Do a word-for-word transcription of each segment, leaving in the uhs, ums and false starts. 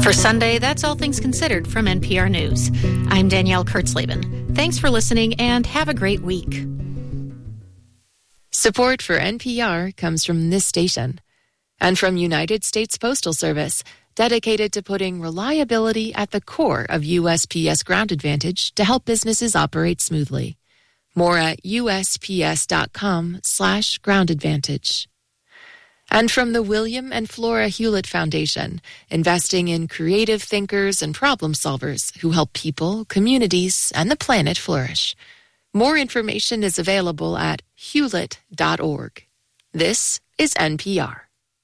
For Sunday, that's All Things Considered from N P R News. I'm Danielle Kurtzleben. Thanks for listening and have a great week. Support for N P R comes from this station and from United States Postal Service, dedicated to putting reliability at the core of U S P S Ground Advantage to help businesses operate smoothly. More at U S P S dot com slash ground advantage. And from the William and Flora Hewlett Foundation, investing in creative thinkers and problem solvers who help people, communities, and the planet flourish. More information is available at hewlett dot org. This is N P R.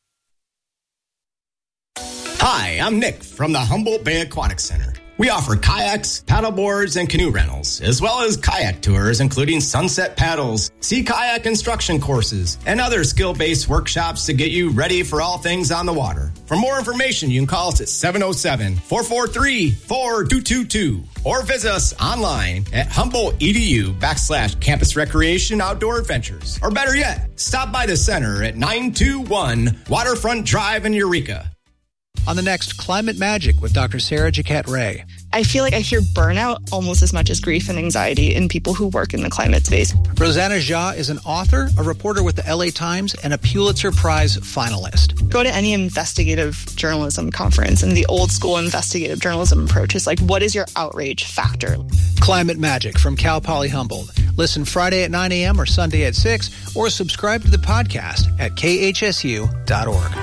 Hi, I'm Nick from the Humboldt Bay Aquatic Center. We offer kayaks, paddleboards, and canoe rentals, as well as kayak tours, including sunset paddles, sea kayak instruction courses, and other skill-based workshops to get you ready for all things on the water. For more information, you can call us at seven oh seven, four four three, four two two two or visit us online at Humboldt.edu backslash campus recreation outdoor adventures. Or better yet, stop by the center at nine two one Waterfront Drive in Eureka. On the next Climate Magic with Doctor Sarah Jaquette Ray. I feel like I hear burnout almost as much as grief and anxiety in people who work in the climate space. Rosanna Jha is an author, a reporter with the L A Times, and a Pulitzer Prize finalist. Go to any investigative journalism conference, and the old school investigative journalism approach is like, what is your outrage factor? Climate Magic from Cal Poly Humboldt. Listen Friday at nine a.m. or Sunday at six, or subscribe to the podcast at k h s u dot org.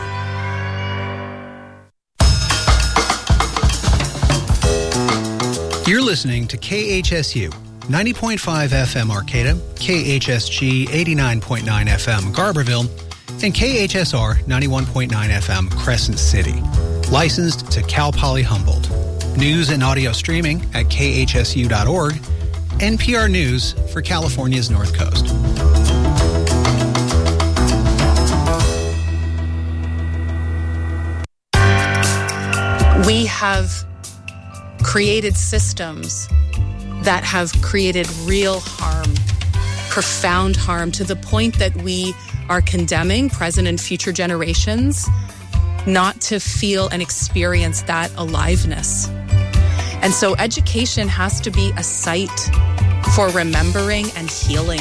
You're listening to K H S U, ninety point five F M Arcata, K H S G eighty-nine point nine F M Garberville, and K H S R ninety-one point nine F M Crescent City. Licensed to Cal Poly Humboldt. News and audio streaming at k h s u dot org. N P R News for California's North Coast. We have created systems that have created real harm, profound harm, to the point that we are condemning present and future generations not to feel and experience that aliveness. And so education has to be a site for remembering and healing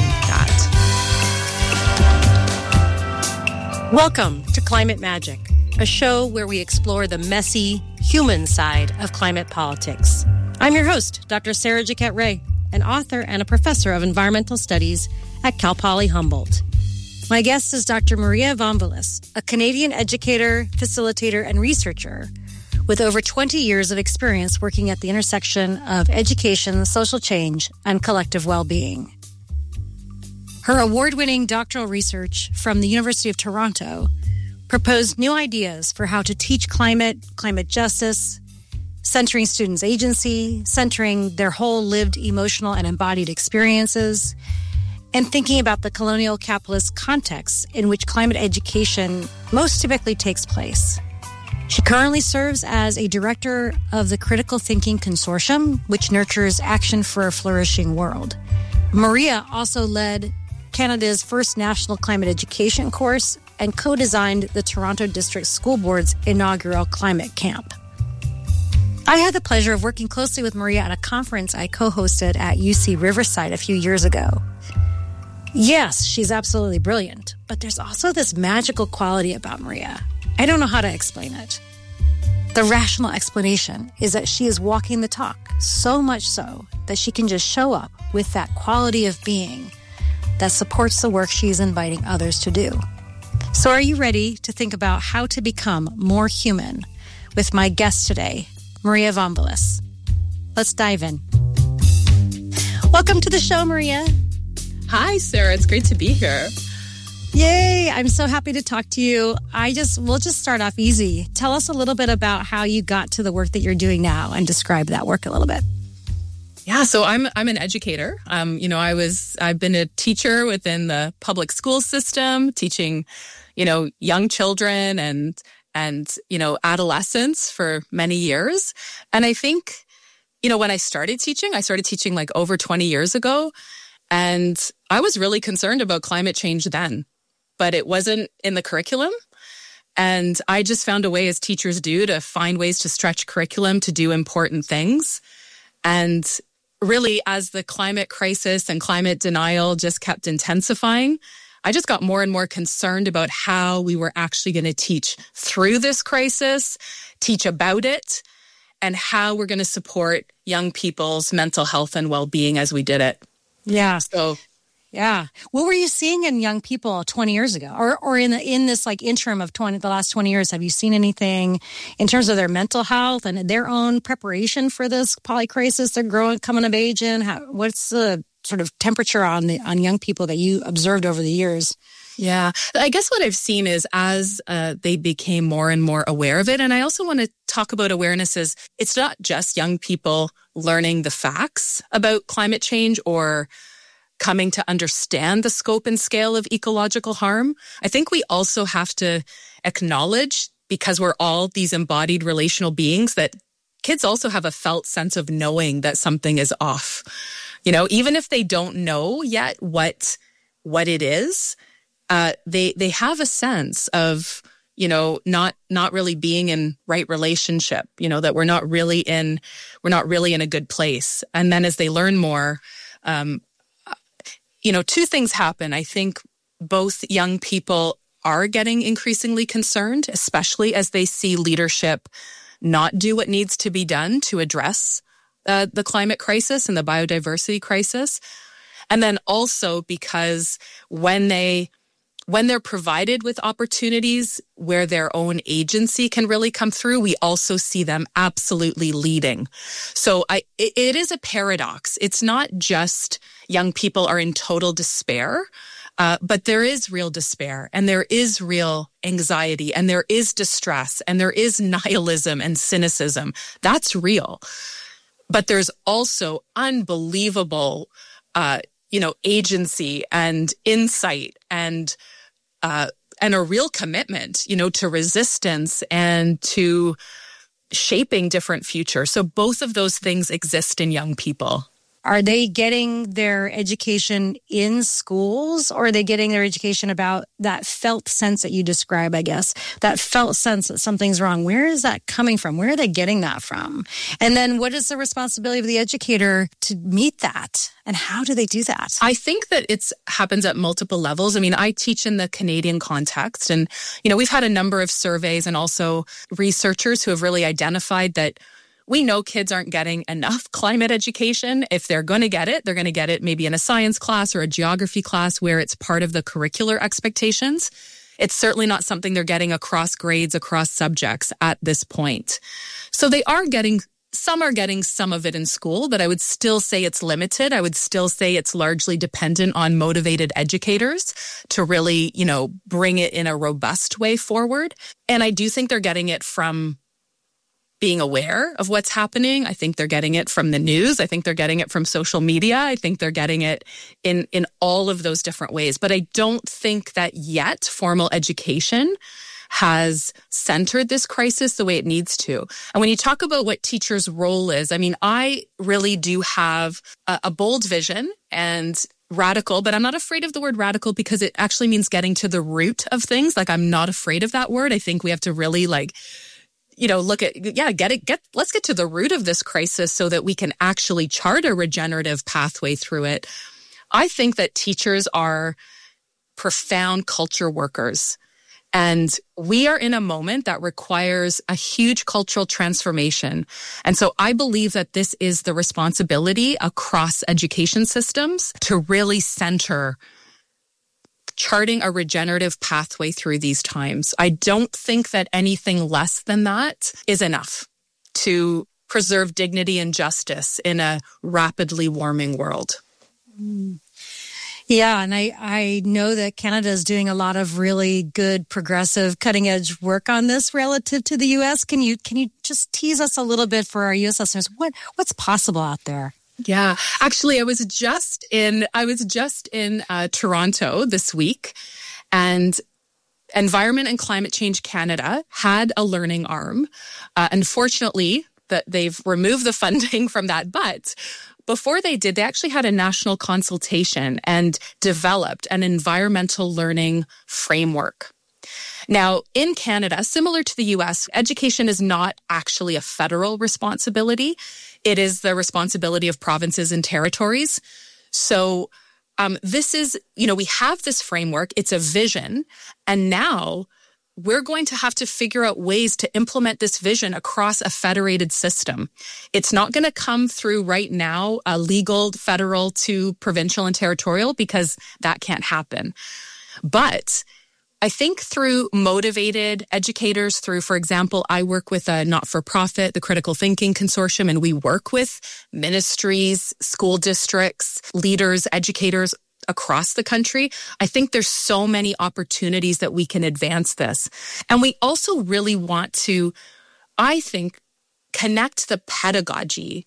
that. Welcome to Climate Magic, a show where we explore the messy, human side of climate politics. I'm your host, Doctor Sarah Jaquette Ray, an author and a professor of environmental studies at Cal Poly Humboldt. My guest is Doctor Maria Vonvelis, a Canadian educator, facilitator, and researcher with over twenty years of experience working at the intersection of education, social change, and collective well-being. Her award-winning doctoral research from the University of Toronto proposed new ideas for how to teach climate, climate justice, centering students' agency, centering their whole lived emotional and embodied experiences, and thinking about the colonial capitalist context in which climate education most typically takes place. She currently serves as a director of the Critical Thinking Consortium, which nurtures action for a flourishing world. Maria also led Canada's first national climate education course and co-designed the Toronto District School Board's inaugural climate camp. I had the pleasure of working closely with Maria at a conference I co-hosted at U C Riverside a few years ago. Yes, she's absolutely brilliant, but there's also this magical quality about Maria. I don't know how to explain it. The rational explanation is that she is walking the talk, so much so that she can just show up with that quality of being that supports the work she's inviting others to do. So are you ready to think about how to become more human with my guest today, Maria Vonvelis? Let's dive in. Welcome to the show, Maria. Hi, Sarah. It's great to be here. Yay. I'm so happy to talk to you. I just, we'll just start off easy. Tell us a little bit about how you got to the work that you're doing now and describe that work a little bit. Yeah, so I'm I'm an educator. Um, you know, I was I've been a teacher within the public school system, teaching, you know, young children and and you know adolescents for many years. And I think, you know, when I started teaching, I started teaching like over twenty years ago, and I was really concerned about climate change then, but it wasn't in the curriculum. And I just found a way, as teachers do, to find ways to stretch curriculum to do important things. And really, as the climate crisis and climate denial just kept intensifying, I just got more and more concerned about how we were actually going to teach through this crisis, teach about it, and how we're going to support young people's mental health and well-being as we did it. Yeah. So, yeah. What were you seeing in young people twenty years ago, or or in the, in this like interim of twenty the last twenty years? Have you seen anything in terms of their mental health and their own preparation for this polycrisis they're growing, coming of age in? How, what's the sort of temperature on the on young people that you observed over the years? Yeah, I guess what I've seen is as uh, they became more and more aware of it, and I also want to talk about awareness as it's not just young people learning the facts about climate change or coming to understand the scope and scale of ecological harm. I think we also have to acknowledge, because we're all these embodied relational beings, that kids also have a felt sense of knowing that something is off. You know, even if they don't know yet what what it is, uh, they they have a sense of, you know, not not really being in right relationship. You know, that we're not really in we're not really in a good place. And then as they learn more, um, you know, two things happen. I think both young people are getting increasingly concerned, especially as they see leadership not do what needs to be done to address uh, the climate crisis and the biodiversity crisis. And then also because when they when they're provided with opportunities where their own agency can really come through, we also see them absolutely leading. So I, it, it is a paradox. It's not just young people are in total despair, uh, but there is real despair and there is real anxiety and there is distress and there is nihilism and cynicism. That's real. But there's also unbelievable, uh, you know, agency and insight and Uh, and a real commitment, you know, to resistance and to shaping different futures. So both of those things exist in young people. Are they getting their education in schools, or are they getting their education about that felt sense that you describe, I guess, that felt sense that something's wrong? Where is that coming from? Where are they getting that from? And then what is the responsibility of the educator to meet that? And how do they do that? I think that it happens at multiple levels. I mean, I teach in the Canadian context, and, you know, we've had a number of surveys and also researchers who have really identified that we know kids aren't getting enough climate education. If they're going to get it, they're going to get it maybe in a science class or a geography class where it's part of the curricular expectations. It's certainly not something they're getting across grades, across subjects at this point. So they are getting, some are getting some of it in school, but I would still say it's limited. I would still say it's largely dependent on motivated educators to really, you know, bring it in a robust way forward. And I do think they're getting it from being aware of what's happening. I think they're getting it from the news. I think they're getting it from social media. I think they're getting it in, in all of those different ways. But I don't think that yet formal education has centered this crisis the way it needs to. And when you talk about what teachers' role is, I mean, I really do have a, a bold vision and radical, but I'm not afraid of the word radical because it actually means getting to the root of things. Like, I'm not afraid of that word. I think we have to really like you know, look at, yeah, get it, get, let's get to the root of this crisis so that we can actually chart a regenerative pathway through it. I think that teachers are profound culture workers. And we are in a moment that requires a huge cultural transformation. And so I believe that this is the responsibility across education systems to really center charting a regenerative pathway through these times. I don't think that anything less than that is enough to preserve dignity and justice in a rapidly warming world. Mm. Yeah, and I, I know that Canada is doing a lot of really good, progressive, cutting-edge work on this relative to the U S. Can you can you just tease us a little bit for our U S listeners? What what's possible out there? Yeah, actually, I was just in I was just in uh, Toronto this week, and Environment and Climate Change Canada had a learning arm. Uh, unfortunately, that they've removed the funding from that, but before they did, they actually had a national consultation and developed an environmental learning framework. Now, in Canada, similar to the U S, education is not actually a federal responsibility. It is the responsibility of provinces and territories. So um, this is, you know, we have this framework. It's a vision. And now we're going to have to figure out ways to implement this vision across a federated system. It's not going to come through right now, a legal federal to provincial and territorial, because that can't happen. But I think through motivated educators, through, for example, I work with a not-for-profit, the Critical Thinking Consortium, and we work with ministries, school districts, leaders, educators across the country. I think there's so many opportunities that we can advance this. And we also really want to, I think, connect the pedagogy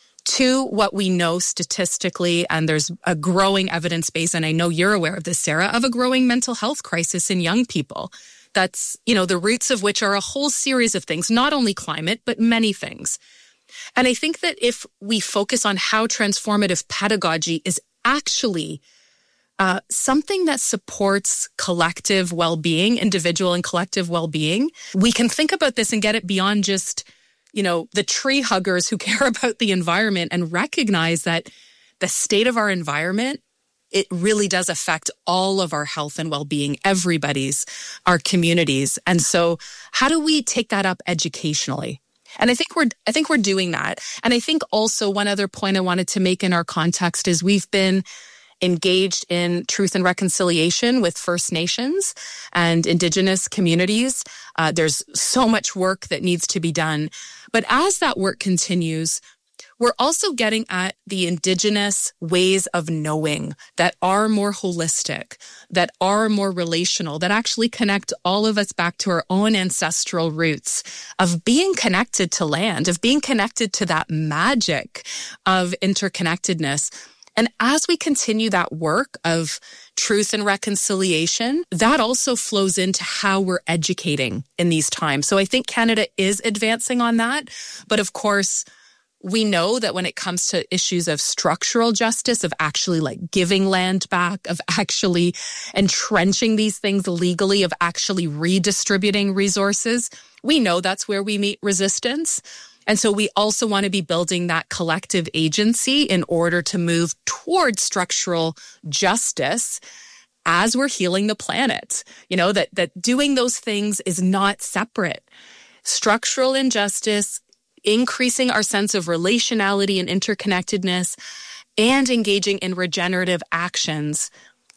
to what we know statistically, and there's a growing evidence base, and I know you're aware of this, Sarah, of a growing mental health crisis in young people. That's, you know, the roots of which are a whole series of things, not only climate, but many things. And I think that if we focus on how transformative pedagogy is actually uh, something that supports collective well-being, individual and collective well-being, we can think about this and get it beyond just, you know, the tree huggers who care about the environment, and recognize that the state of our environment, it really does affect all of our health and well-being, everybody's, our communities. And so how do we take that up educationally? And I think we're, I think we're doing that. And I think also one other point I wanted to make in our context is we've been engaged in truth and reconciliation with First Nations and Indigenous communities. Uh, there's so much work that needs to be done. But as that work continues, we're also getting at the Indigenous ways of knowing that are more holistic, that are more relational, that actually connect all of us back to our own ancestral roots of being connected to land, of being connected to that magic of interconnectedness. And as we continue that work of truth and reconciliation, that also flows into how we're educating in these times. So I think Canada is advancing on that. But of course, we know that when it comes to issues of structural justice, of actually like giving land back, of actually entrenching these things legally, of actually redistributing resources, we know that's where we meet resistance. And so we also want to be building that collective agency in order to move towards structural justice as we're healing the planet. You know, that, that doing those things is not separate. Structural injustice, increasing our sense of relationality and interconnectedness, and engaging in regenerative actions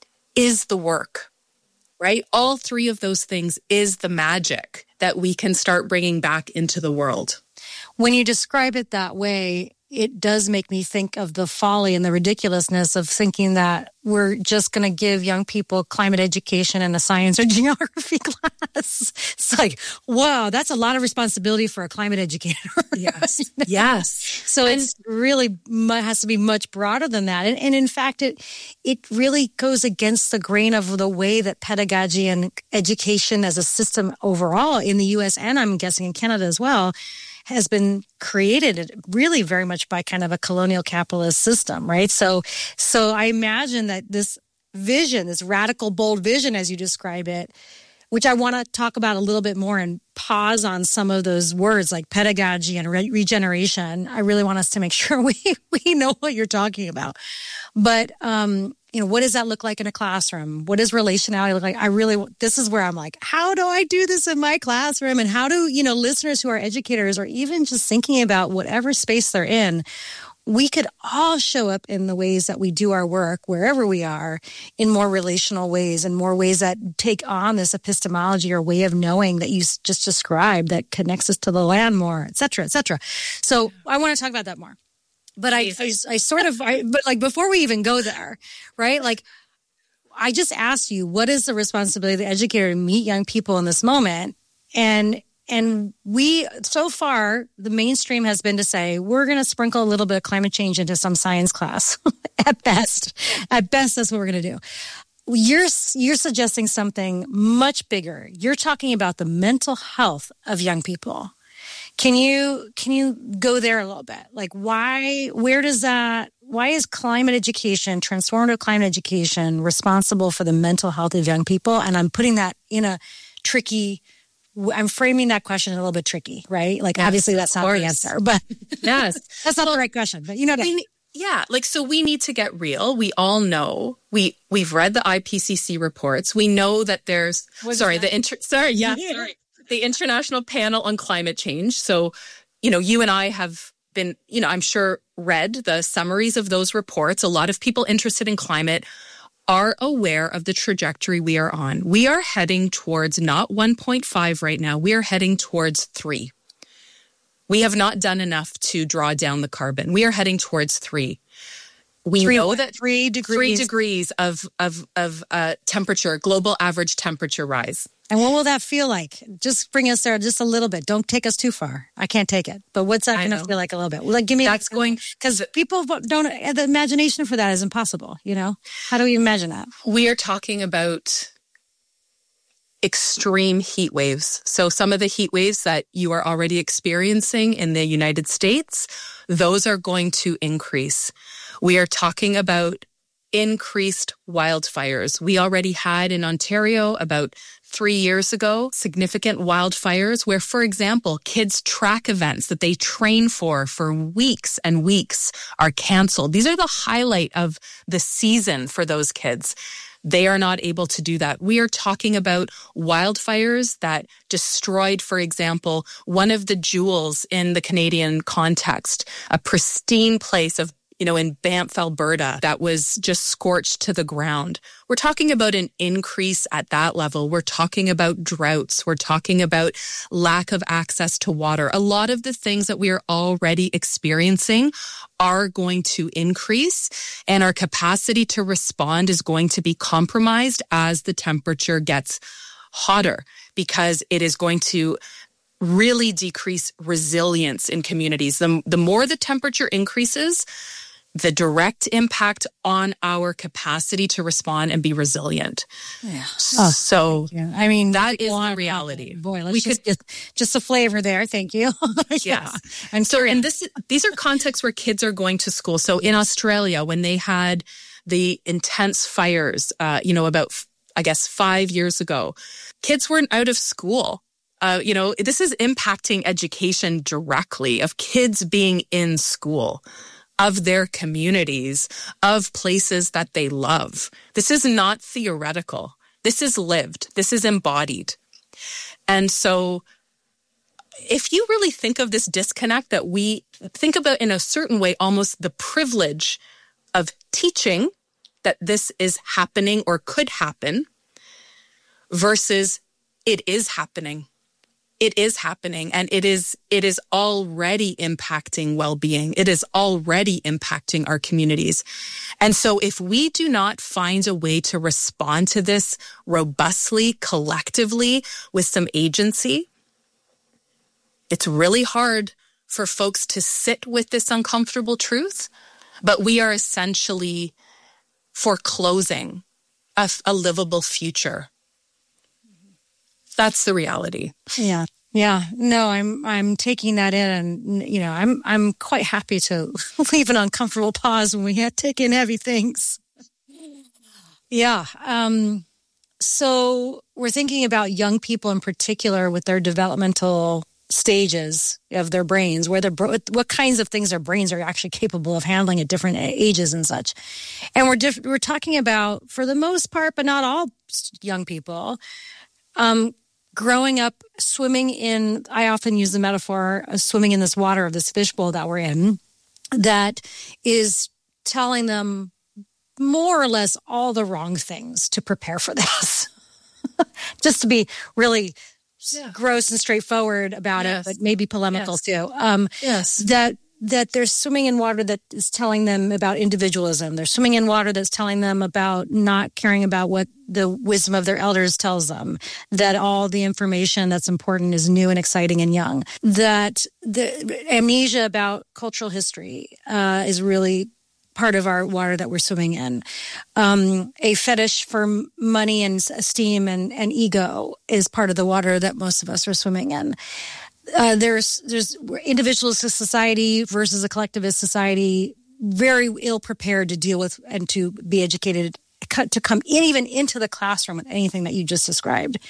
is the work, right? All three of those things is the magic that we can start bringing back into the world. When you describe it that way, it does make me think of the folly and the ridiculousness of thinking that we're just going to give young people climate education in a science or geography class. It's like, wow, that's a lot of responsibility for a climate educator. Yes. Yes. So and, it's really has to be much broader than that. And, and in fact, it it really goes against the grain of the way that pedagogy and education as a system overall in the U S and I'm guessing in Canada as well has been created really very much by kind of a colonial capitalist system, right? So, so I imagine that this vision, this radical, bold vision, as you describe it, which I want to talk about a little bit more and pause on some of those words like pedagogy and re- regeneration. I really want us to make sure we, we know what you're talking about. But, um, you know, what does that look like in a classroom? What does relationality look like? I really, this is where I'm like, how do I do this in my classroom? And how do, you know, listeners who are educators or even just thinking about whatever space they're in, we could all show up in the ways that we do our work, wherever we are, in more relational ways and more ways that take on this epistemology or way of knowing that you just described that connects us to the land more, et cetera, et cetera. So I want to talk about that more. But I, I, I sort of, I, but like before we even go there, right? Like I just asked you, what is the responsibility of the educator to meet young people in this moment? And And we, so far, the mainstream has been to say, we're going to sprinkle a little bit of climate change into some science class at best. At best, that's what we're going to do. You're, you're suggesting something much bigger. You're talking about the mental health of young people. Can you, can you go there a little bit? Like why, where does that, why is climate education, transformative climate education responsible for the mental health of young people? And I'm putting that in a tricky. I'm framing that question a little bit tricky, right? Like, yes, obviously that's not the answer, but yes, that's not the right question, but you know what I mean? Yeah, like, so we need to get real. We all know, we, we've read the I P C C reports. We know that there's, What's sorry, that? the inter, sorry, yeah, sorry, the International Panel on Climate Change. So, you know, you and I have been, you know, I'm sure read the summaries of those reports. A lot of people interested in climate are aware of the trajectory we are on. We are heading towards not one point five right now. We are heading towards three. We have not done enough to draw down the carbon. We are heading towards three. We three, know that three degrees, three degrees of of of uh, temperature, global average temperature rise. And what will that feel like? Just bring us there just a little bit. Don't take us too far. I can't take it. But what's that going to feel like a little bit? Like, give me that's going because people don't. The imagination for that is impossible. You know, how do we imagine that? We are talking about extreme heat waves. So some of the heat waves that you are already experiencing in the United States, those are going to increase. We are talking about increased wildfires. We already had in Ontario about three years ago significant wildfires where, for example, kids' track events that they train for for weeks and weeks are canceled. These are the highlight of the season for those kids. They are not able to do that. We are talking about wildfires that destroyed, for example, one of the jewels in the Canadian context, a pristine place of, you know, in Banff, Alberta, that was just scorched to the ground. We're talking about an increase at that level. We're talking about droughts. We're talking about lack of access to water. A lot of the things that we are already experiencing are going to increase, and our capacity to respond is going to be compromised as the temperature gets hotter, because it is going to really decrease resilience in communities. The, the more the temperature increases, the direct impact on our capacity to respond and be resilient. Yeah. Oh, so, I mean, that is the reality. Boy, let's we just could, get just a flavor there. Thank you. yeah. Yes. And so, and this, these are contexts where kids are going to school. So in Australia, when they had the intense fires, uh, you know, about, I guess, five years ago, kids weren't out of school. Uh, you know, this is impacting education directly, of kids being in school, of their communities, of places that they love. This is not theoretical. This is lived. This is embodied. And so if you really think of this disconnect that we think about in a certain way, almost the privilege of teaching that this is happening or could happen versus it is happening. It is happening, and it is it is already impacting well-being. It is already impacting our communities. And so if we do not find a way to respond to this robustly, collectively, with some agency, it's really hard for folks to sit with this uncomfortable truth, but we are essentially foreclosing a, a livable future. That's the reality. Yeah. Yeah. No, I'm, I'm taking that in, and, you know, I'm, I'm quite happy to leave an uncomfortable pause when we had taken heavy things. Yeah. Um, so we're thinking about young people in particular with their developmental stages of their brains, where they're, what kinds of things their brains are actually capable of handling at different ages and such. And we're, diff- we're talking about, for the most part, but not all young people, um, growing up swimming in, I often use the metaphor of swimming in this water of this fishbowl that we're in, that is telling them more or less all the wrong things to prepare for this. Just to be really yeah. gross and straightforward about yes. it, but maybe polemical yes. too. Um, yes. That that they're swimming in water that is telling them about individualism. They're swimming in water that's telling them about not caring about what the wisdom of their elders tells them, that all the information that's important is new and exciting and young, that the amnesia about cultural history uh, is really part of our water that we're swimming in. Um, a fetish for money and esteem and, and ego is part of the water that most of us are swimming in. Uh, there's there's individualist society versus a collectivist society, very ill prepared to deal with and to be educated, to come in even into the classroom with anything that you just described.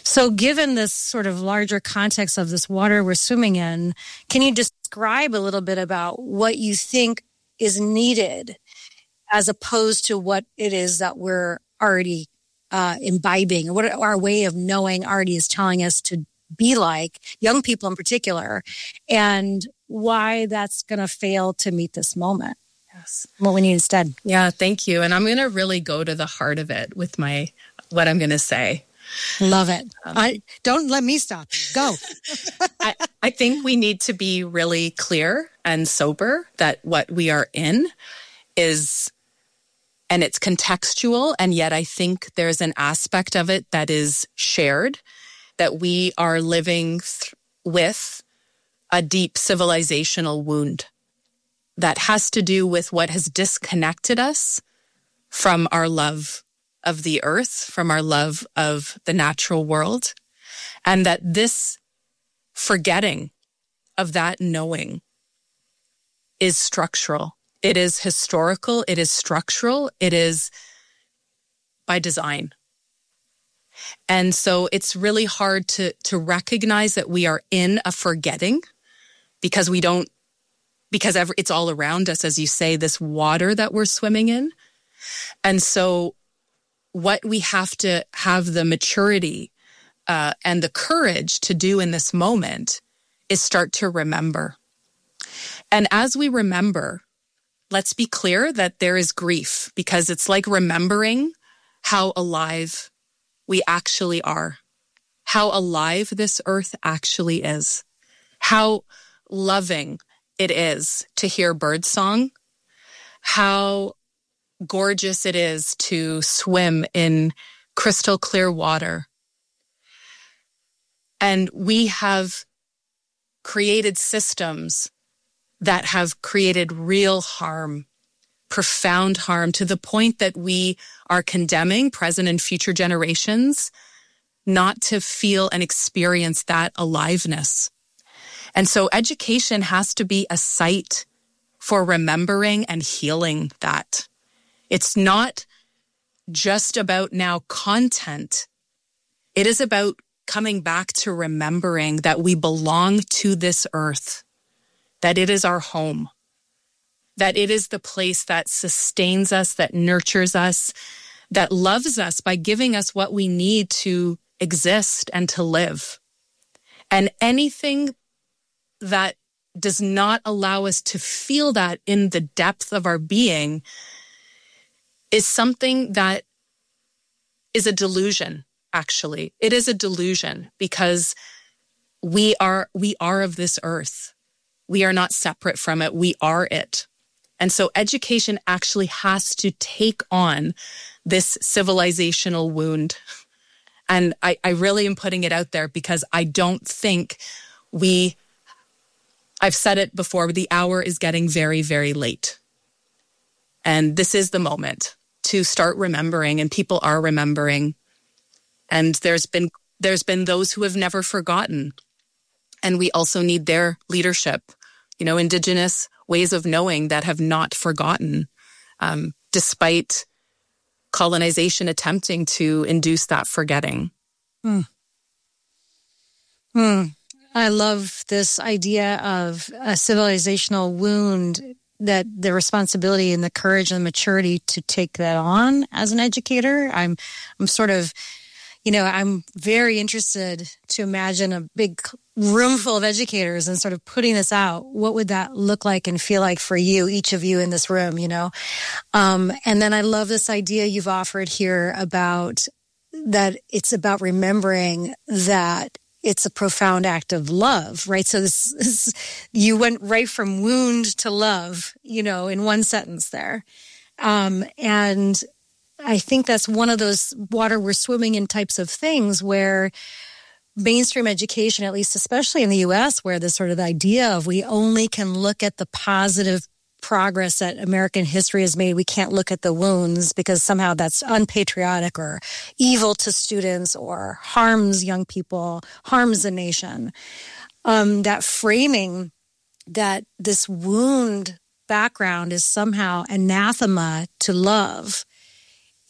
So given this sort of larger context of this water we're swimming in, can you describe a little bit about what you think is needed as opposed to what it is that we're already uh, imbibing, or what our way of knowing already is telling us to be like, young people in particular, and why that's going to fail to meet this moment? Yes. What we need instead. Yeah, thank you. And I'm going to really go to the heart of it with my what I'm going to say. Love it. Um, I don't let me stop. Go. I, I think we need to be really clear and sober that what we are in is, and it's contextual, and yet I think there's an aspect of it that is shared, that we are living th- with a deep civilizational wound that has to do with what has disconnected us from our love of the earth, from our love of the natural world, and that this forgetting of that knowing is structural. It is historical. It is structural. It is by design. And so it's really hard to, to recognize that we are in a forgetting because we don't, because every, it's all around us, as you say, this water that we're swimming in. And so what we have to have the maturity uh, and the courage to do in this moment is start to remember. And as we remember, let's be clear that there is grief, because it's like remembering how alive we actually are, how alive this earth actually is, how loving it is to hear birdsong, how gorgeous it is to swim in crystal clear water. And we have created systems that have created real harm, profound harm, to the point that we are condemning present and future generations not to feel and experience that aliveness. And so education has to be a site for remembering and healing that. It's not just about now content. It is about coming back to remembering that we belong to this earth, that it is our home, that it is the place that sustains us, that nurtures us, that loves us by giving us what we need to exist and to live. And anything that does not allow us to feel that in the depth of our being is something that is a delusion, actually. It is a delusion because we are we are of this earth. We are not separate from it. We are it. And so education actually has to take on this civilizational wound. And I, I really am putting it out there because I don't think we, I've said it before, the hour is getting very, very late. And this is the moment to start remembering, and people are remembering. And there's been there's been those who have never forgotten. And we also need their leadership, you know, Indigenous ways of knowing that have not forgotten, um, despite colonization attempting to induce that forgetting. Hmm. Hmm. I love this idea of a civilizational wound, that the responsibility and the courage and the maturity to take that on as an educator. I'm, I'm sort of, you know, I'm very interested to imagine a big room full of educators and sort of putting this out. What would that look like and feel like for you, each of you in this room, you know? Um, and then I love this idea you've offered here about that it's about remembering that it's a profound act of love, right? So this, this, you went right from wound to love, you know, in one sentence there. Um, and I think that's one of those water we're swimming in types of things where mainstream education, at least especially in the U S, where this sort of idea of we only can look at the positive progress that American history has made. We can't look at the wounds because somehow that's unpatriotic or evil to students or harms young people, harms the nation. Um, that framing that this wound background is somehow anathema to love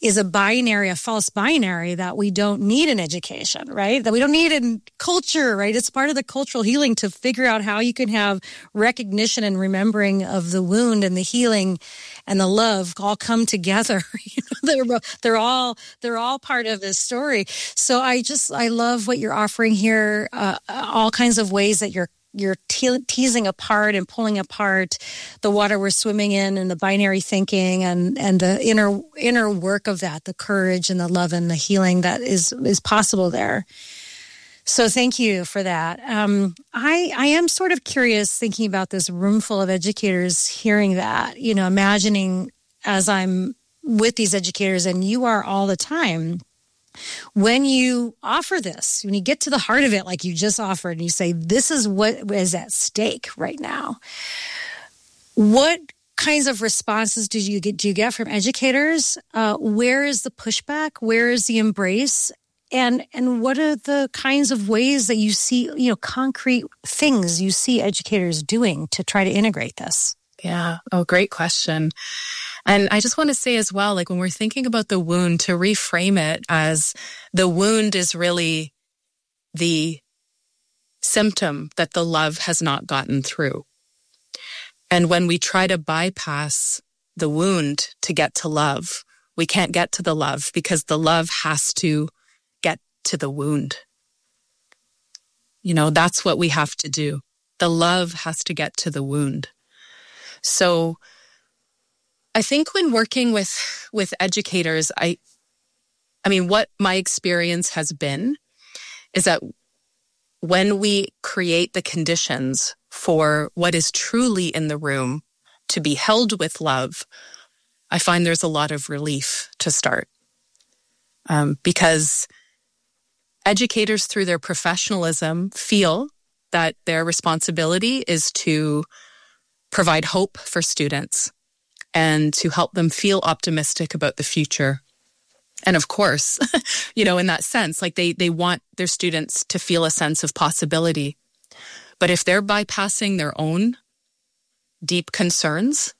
is a binary, a false binary that we don't need in education, right? That we don't need in culture, right? It's part of the cultural healing to figure out how you can have recognition and remembering of the wound and the healing and the love all come together. You know, they're, they're all, they're all part of this story. So I just, I love what you're offering here, uh, all kinds of ways that you're You're te- teasing apart and pulling apart the water we're swimming in and the binary thinking and, and the inner inner work of that, the courage and the love and the healing that is is possible there. So thank you for that. Um, I I am sort of curious thinking about this room full of educators hearing that, you know, imagining as I'm with these educators and you are all the time. When you offer this, when you get to the heart of it, like you just offered, and you say, this is what is at stake right now, what kinds of responses do you get, do you get from educators? Uh, where is the pushback? Where is the embrace? And, and what are the kinds of ways that you see, you know, concrete things you see educators doing to try to integrate this? Yeah. Oh, great question. And I just want to say as well, like when we're thinking about the wound, to reframe it as the wound is really the symptom that the love has not gotten through. And when we try to bypass the wound to get to love, we can't get to the love because the love has to get to the wound. You know, that's what we have to do. The love has to get to the wound. So I think when working with, with educators, I, I mean, what my experience has been is that when we create the conditions for what is truly in the room to be held with love, I find there's a lot of relief to start. Um, because educators, through their professionalism, feel that their responsibility is to provide hope for students and to help them feel optimistic about the future. And of course, you know, in that sense, like they, they want their students to feel a sense of possibility. But if they're bypassing their own deep concerns,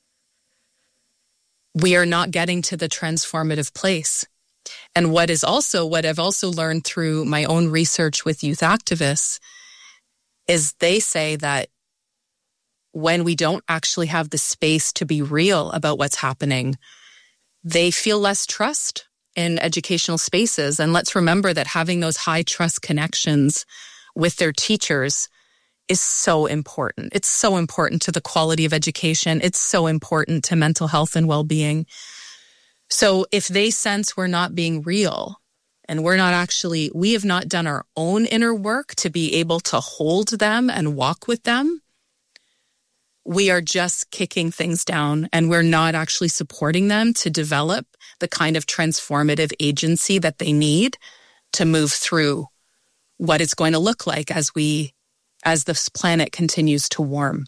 we are not getting to the transformative place. And what is also, what I've also learned through my own research with youth activists is they say that when we don't actually have the space to be real about what's happening, they feel less trust in educational spaces. And let's remember that having those high trust connections with their teachers is so important. It's so important to the quality of education. It's so important to mental health and well-being. So if they sense we're not being real and we're not actually, we have not done our own inner work to be able to hold them and walk with them, we are just kicking things down and we're not actually supporting them to develop the kind of transformative agency that they need to move through what it's going to look like as we, as this planet continues to warm.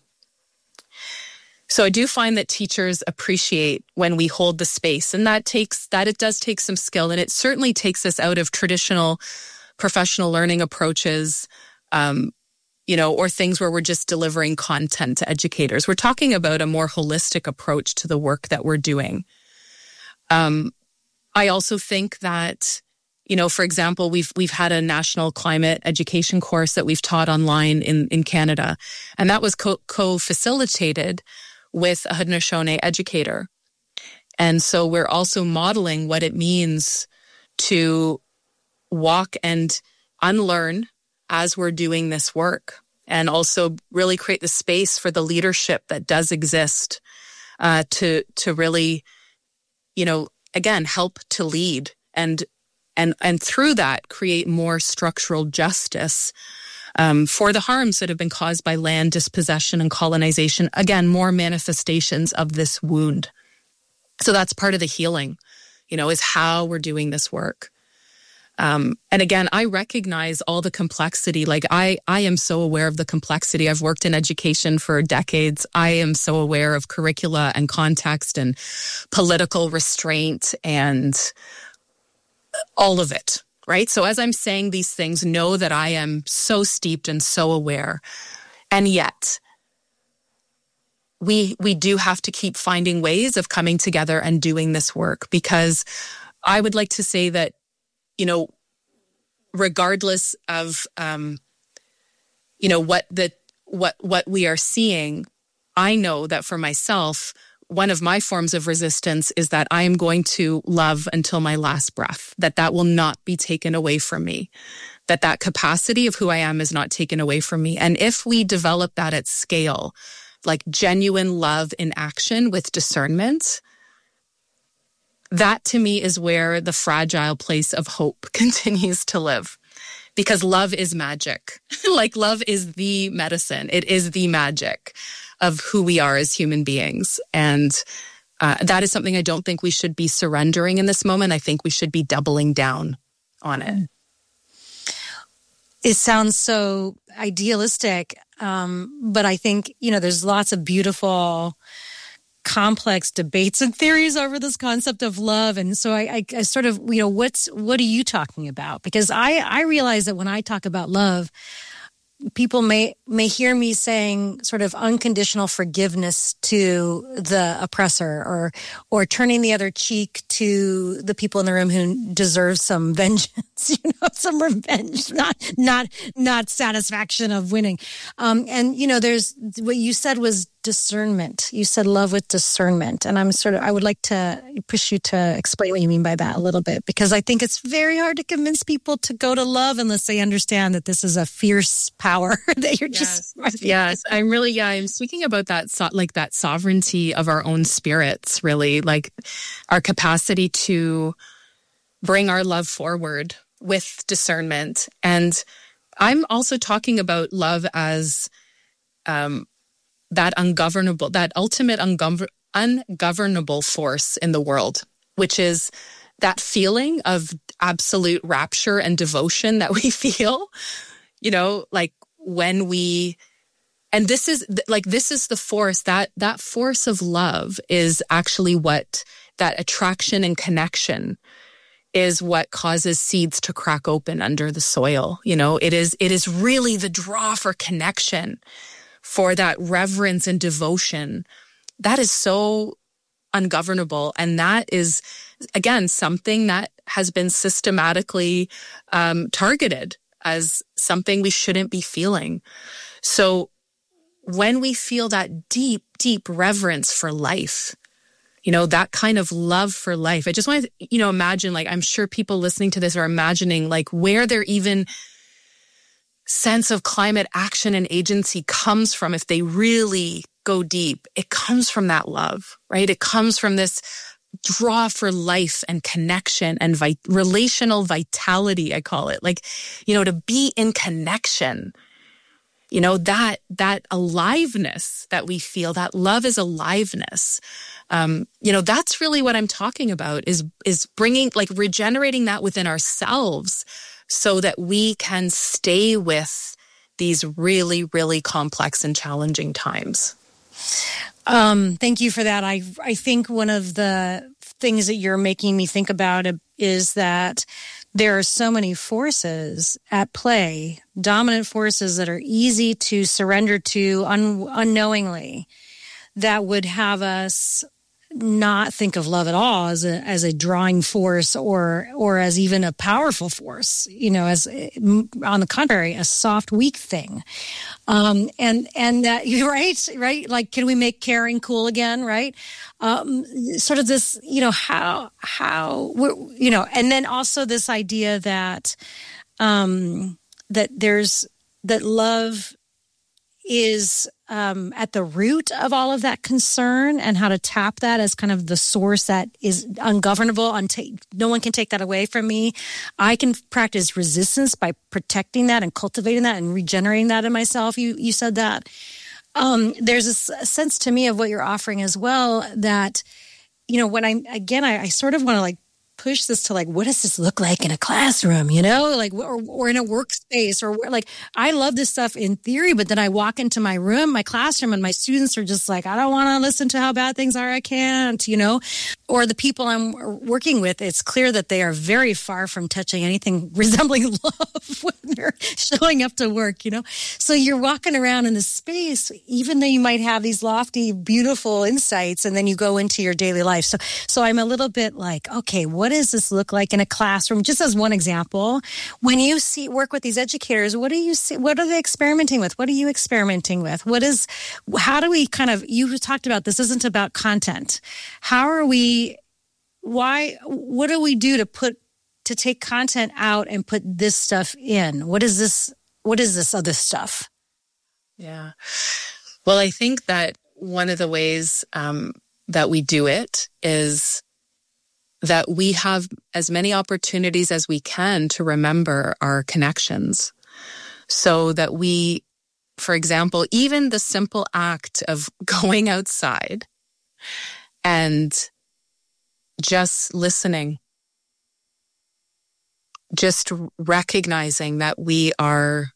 So I do find that teachers appreciate when we hold the space, and that takes, that it does take some skill, and it certainly takes us out of traditional professional learning approaches, um, you know, or things where we're just delivering content to educators. We're talking about a more holistic approach to the work that we're doing. Um, I also think that, you know, for example, we've we've had a national climate education course that we've taught online in, in Canada, and that was co- co-facilitated with a Haudenosaunee educator. And so we're also modeling what it means to walk and unlearn as we're doing this work, and also really create the space for the leadership that does exist uh, to to really, you know, again, help to lead and and and through that create more structural justice um, for the harms that have been caused by land dispossession and colonization. Again, more manifestations of this wound. So that's part of the healing, you know, is how we're doing this work. Um, and again, I recognize all the complexity. Like I, I am so aware of the complexity. I've worked in education for decades. I am so aware of curricula and context and political restraint and all of it, right? So as I'm saying these things, know that I am so steeped and so aware. And yet, we, we do have to keep finding ways of coming together and doing this work, because I would like to say that, you know, regardless of, um, you know, what the what what we are seeing, I know that for myself, one of my forms of resistance is that I am going to love until my last breath, that that will not be taken away from me, that that capacity of who I am is not taken away from me. And if we develop that at scale, like genuine love in action with discernment, that to me is where the fragile place of hope continues to live. Because love is magic. Like love is the medicine. It is the magic of who we are as human beings. And uh, that is something I don't think we should be surrendering in this moment. I think we should be doubling down on it. It sounds so idealistic, um, but I think, you know, there's lots of beautiful, complex debates and theories over this concept of love. And so I, I, I sort of, you know, what's, what are you talking about? Because I, I realize that when I talk about love, people may may hear me saying sort of unconditional forgiveness to the oppressor, or or turning the other cheek to the people in the room who deserve some vengeance, you know, some revenge, not not not satisfaction of winning. Um, and you know, there's what you said was discernment. You said love with discernment, and I'm sort of I would like to push you to explain what you mean by that a little bit, because I think it's very hard to convince people to go to love unless they understand that this is a fierce power that you're yes. just yes I'm really yeah I'm speaking about that so, like that sovereignty of our own spirits, really, like our capacity to bring our love forward with discernment. And I'm also talking about love as um that ungovernable, that ultimate ungovern- ungovernable force in the world, which is that feeling of absolute rapture and devotion that we feel, you know, like when we, and this is like, this is the force, that, that force of love is actually what, that attraction and connection is what causes seeds to crack open under the soil. You know, it is, it is really the draw for connection, for that reverence and devotion. That is so ungovernable. And that is, again, something that has been systematically um, targeted as something we shouldn't be feeling. So when we feel that deep, deep reverence for life, you know, that kind of love for life, I just want to, you know, imagine, like, I'm sure people listening to this are imagining, like, where their even sense of climate action and agency comes from if they really go deep. It comes from that love, right? It comes from this draw for life and connection and vi- relational vitality, I call it. Like, you know, to be in connection, you know, that, that aliveness that we feel, that love is aliveness. Um, you know, that's really what I'm talking about, is, is bringing, like, regenerating that within ourselves so that we can stay with these really, really complex and challenging times. Um, thank you for that. I I think one of the things that you're making me think about is that there are so many forces at play, dominant forces that are easy to surrender to un- unknowingly, that would have us not think of love at all as a as a drawing force, or or as even a powerful force, you know, as on the contrary, a soft, weak thing. Um, and and uh, you're right, right? Like, can we make caring cool again, right? Um, sort of this, you know, how how you know, and then also this idea that um, that there's that love is um, at the root of all of that concern, and how to tap that as kind of the source that is ungovernable. Unta- no one can take that away from me. I can practice resistance by protecting that and cultivating that and regenerating that in myself. You you said that. Um, there's a, a sense to me of what you're offering as well, that, you know, when I, again, I, I sort of want to like push this to like, what does this look like in a classroom, you know, like, or, or in a workspace, or like, I love this stuff in theory, but then I walk into my room, my classroom, and my students are just like, I don't want to listen to how bad things are. I can't, you know, or the people I'm working with, it's clear that they are very far from touching anything resembling love when they're showing up to work, you know? So you're walking around in this space, even though you might have these lofty, beautiful insights, and then you go into your daily life. So, so I'm a little bit like, okay, what does this look like in a classroom? Just as one example, when you see work with these educators, what do you see? What are they experimenting with? What are you experimenting with? What is, how do we kind of, you talked about this isn't about content. How are we, why, what do we do to put, to take content out and put this stuff in? What is this, what is this other stuff? Yeah. Well, I think that one of the ways um, that we do it is that we have as many opportunities as we can to remember our connections. So that we, for example, even the simple act of going outside and just listening, just recognizing that we are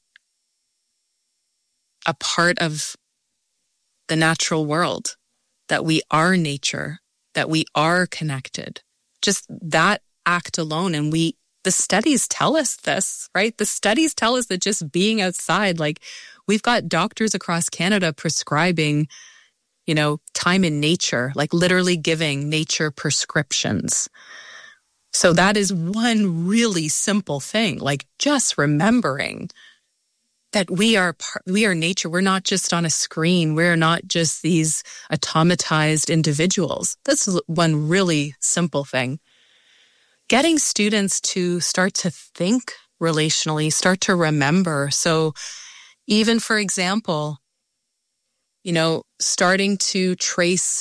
a part of the natural world, that we are nature, that we are connected. Just that act alone. And we, the studies tell us this, right? The studies tell us that just being outside, like we've got doctors across Canada prescribing, you know, time in nature, like literally giving nature prescriptions. So that is one really simple thing, like just remembering that we are part, we are nature. We're not just on a screen. We're not just these automatized individuals. That's one really simple thing. Getting students to start to think relationally, start to remember. So even, for example, you know, starting to trace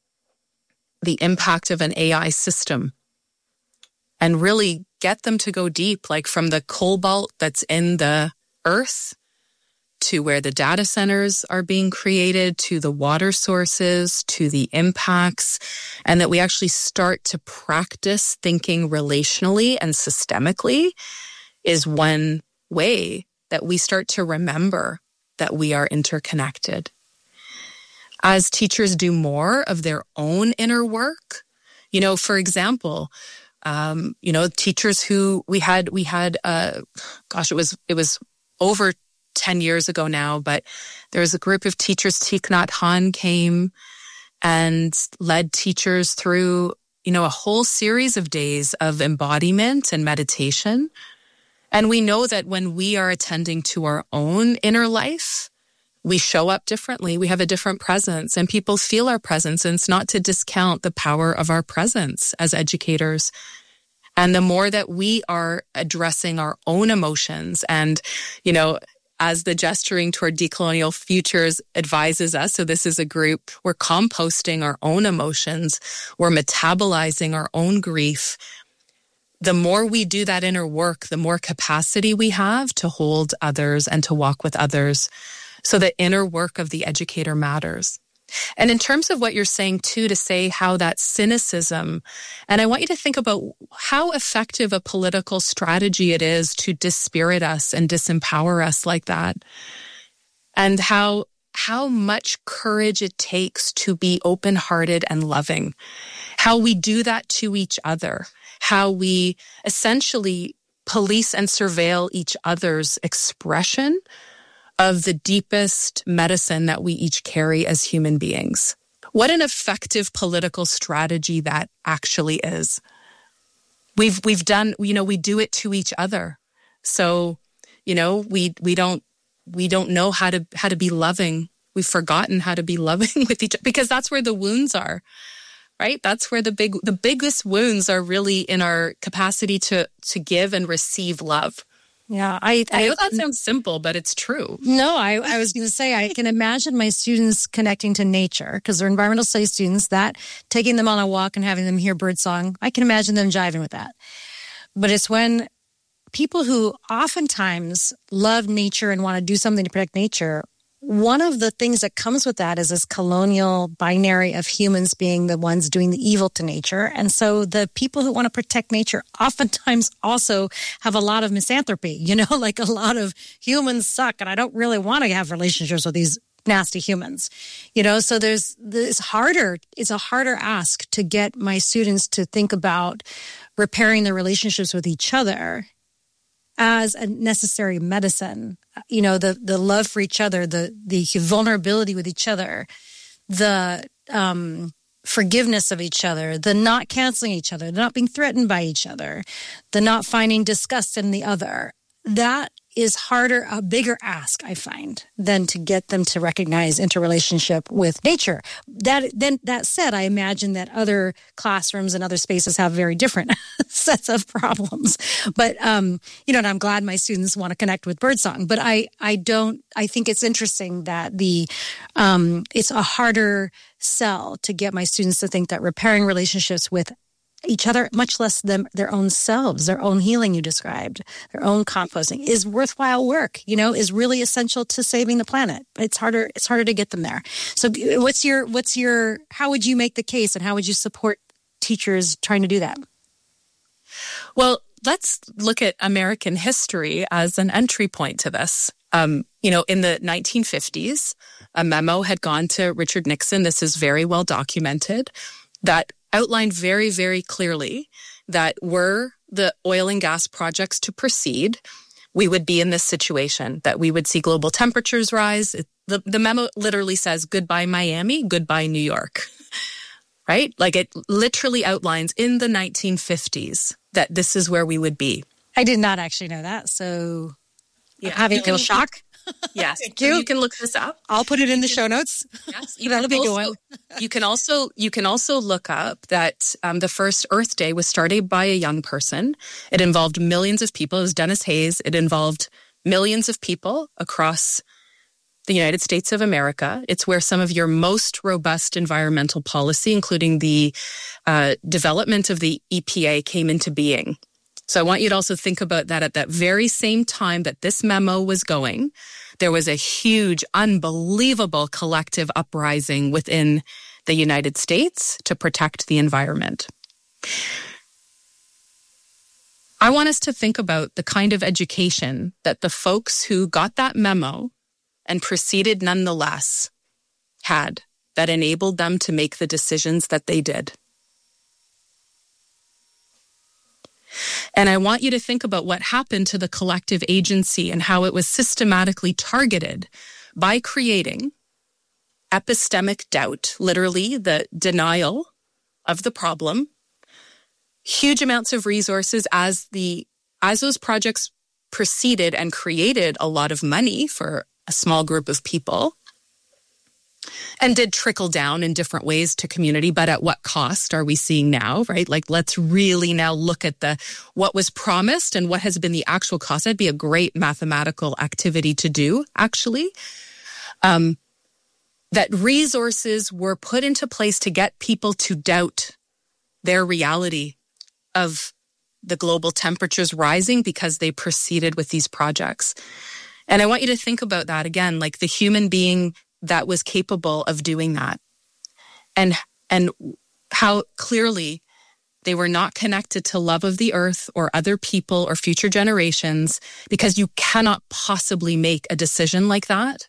the impact of an A I system and really get them to go deep, like from the cobalt that's in the earth to where the data centers are being created, to the water sources, to the impacts, and that we actually start to practice thinking relationally and systemically is one way that we start to remember that we are interconnected. As teachers do more of their own inner work, you know, for example, um, you know, teachers who we had, we had, uh, gosh, it was, it was over ten years ago now, but there was a group of teachers, Thich Nhat Hanh came and led teachers through, you know, a whole series of days of embodiment and meditation. And we know that when we are attending to our own inner life, we show up differently. We have a different presence and people feel our presence. And it's not to discount the power of our presence as educators. And the more that we are addressing our own emotions and, you know, as the Gesturing Toward Decolonial Futures advises us, so this is a group, we're composting our own emotions, we're metabolizing our own grief. The more we do that inner work, the more capacity we have to hold others and to walk with others. So the inner work of the educator matters. And in terms of what you're saying too, to say how that cynicism, and I want you to think about how effective a political strategy it is to dispirit us and disempower us like that. And how, how much courage it takes to be open-hearted and loving. How we do that to each other. How we essentially police and surveil each other's expression of the deepest medicine that we each carry as human beings. What an effective political strategy that actually is. We've we've done, you know, we do it to each other. So, you know, we we don't we don't know how to how to be loving. We've forgotten how to be loving with each other because that's where the wounds are. Right? That's where the big the biggest wounds are really in our capacity to to give and receive love. Yeah, I, I, I know that sounds simple, but it's true. No, I, I was going to say, I can imagine my students connecting to nature because they're environmental studies students, that taking them on a walk and having them hear birdsong, I can imagine them jiving with that. But it's when people who oftentimes love nature and want to do something to protect nature, one of the things that comes with that is this colonial binary of humans being the ones doing the evil to nature. And so the people who want to protect nature oftentimes also have a lot of misanthropy, you know, like a lot of humans suck. And I don't really want to have relationships with these nasty humans, you know, so there's this harder, it's a harder ask to get my students to think about repairing their relationships with each other as a necessary medicine. You know, the, the love for each other, the, the vulnerability with each other, the, um, forgiveness of each other, the not canceling each other, the not being threatened by each other, the not finding disgust in the other. That is harder, a bigger ask, I find, than to get them to recognize interrelationship with nature. That then that said, I imagine that other classrooms and other spaces have very different sets of problems. But um, you know, and I'm glad my students want to connect with birdsong. But I, I don't. I think it's interesting that the um, it's a harder sell to get my students to think that repairing relationships with each other, much less them, their own selves, their own healing you described, their own composting, is worthwhile work, you know, is really essential to saving the planet. It's harder, it's harder to get them there. So what's your, what's your, how would you make the case and how would you support teachers trying to do that? Well, let's look at American history as an entry point to this. Um, you know, in the nineteen fifties, a memo had gone to Richard Nixon. This is very well documented, that outlined very, very clearly that were the oil and gas projects to proceed, we would be in this situation, that we would see global temperatures rise. It, the, the memo literally says, goodbye Miami, goodbye New York, right? Like it literally outlines in the nineteen fifties that this is where we would be. I did not actually know that, so yeah. I'm having a little shock. Yes, you. you can look this up. I'll put it in the show notes. Yes, you That'll be also, good. You can also you can also look up that um, the first Earth Day was started by a young person. It involved millions of people. It was Dennis Hayes. It involved millions of people across the United States of America. It's where some of your most robust environmental policy, including the uh, development of the E P A, came into being. So I want you to also think about that at that very same time that this memo was going, there was a huge, unbelievable collective uprising within the United States to protect the environment. I want us to think about the kind of education that the folks who got that memo and proceeded nonetheless had that enabled them to make the decisions that they did. And I want you to think about what happened to the collective agency and how it was systematically targeted by creating epistemic doubt, literally the denial of the problem, huge amounts of resources as the as those projects proceeded and created a lot of money for a small group of people, and did trickle down in different ways to community, but at what cost are we seeing now, right? Like, let's really now look at the what was promised and what has been the actual cost. That'd be a great mathematical activity to do, actually. Um, that resources were put into place to get people to doubt their reality of the global temperatures rising because they proceeded with these projects. And I want you to think about that again, like the human being that was capable of doing that, and and how clearly they were not connected to love of the earth or other people or future generations, because you cannot possibly make a decision like that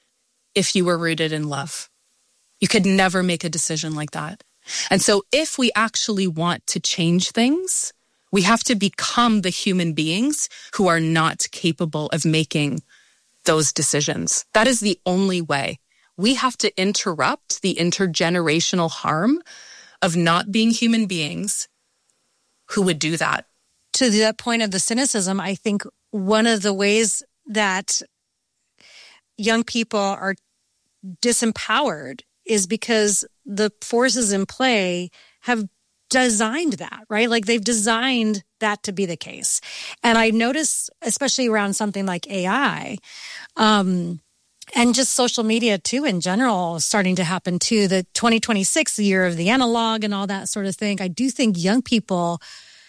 if you were rooted in love. You could never make a decision like that. And so if we actually want to change things, we have to become the human beings who are not capable of making those decisions. That is the only way. We have to interrupt the intergenerational harm of not being human beings who would do that. To that point of the cynicism, I think one of the ways that young people are disempowered is because the forces in play have designed that, right? Like they've designed that to be the case. And I notice, especially around something like A I, um, and just social media too in general is starting to happen too. The twenty twenty-six, the year of the analog and all that sort of thing. I do think young people,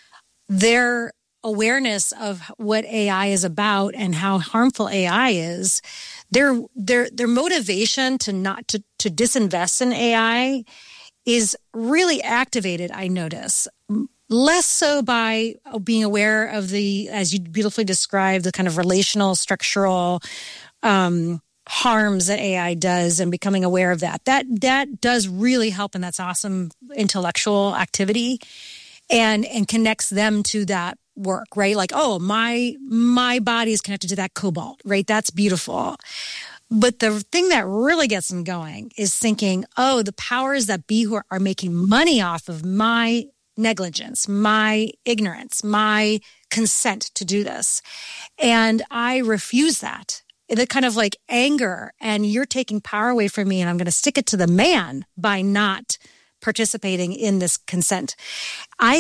their awareness of what A I is about and how harmful A I is, their their their motivation to not to to disinvest in A I is really activated, I notice. Less so by being aware of the, as you beautifully described, the kind of relational, structural um, harms that A I does and becoming aware of that. That that does really help, and that's awesome intellectual activity, and and connects them to that work, right? Like, oh, my my body is connected to that cobalt, right? That's beautiful. But the thing that really gets them going is thinking, oh, the powers that be who are making money off of my negligence, my ignorance, my consent to do this. And I refuse that. The kind of like anger, and you're taking power away from me, and I'm going to stick it to the man by not participating in this consent. I